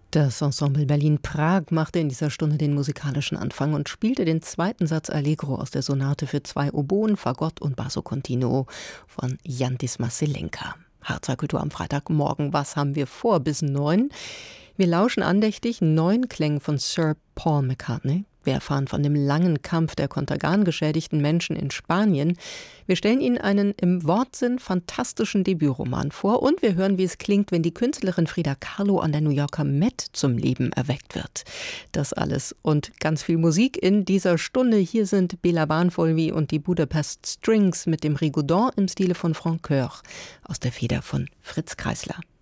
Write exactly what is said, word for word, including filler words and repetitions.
Das Ensemble Berlin-Prag machte in dieser Stunde den musikalischen Anfang und spielte den zweiten Satz Allegro aus der Sonate für zwei Oboen, Fagott und Basso Continuo von Jan Dismas-Zelenka. H zwei Kultur am Freitagmorgen. Was haben wir vor bis neun? Wir lauschen andächtig neun Klängen von Sir Paul McCartney. Wir erfahren von dem langen Kampf der Contergan-geschädigten Menschen in Spanien. Wir stellen Ihnen einen im Wortsinn fantastischen Debütroman vor und wir hören, wie es klingt, wenn die Künstlerin Frida Kahlo an der New Yorker Met zum Leben erweckt wird. Das alles und ganz viel Musik in dieser Stunde. Hier sind Béla Bartholdy und die Budapest Strings mit dem Rigodon im Stile von Francoeur aus der Feder von Fritz Kreisler.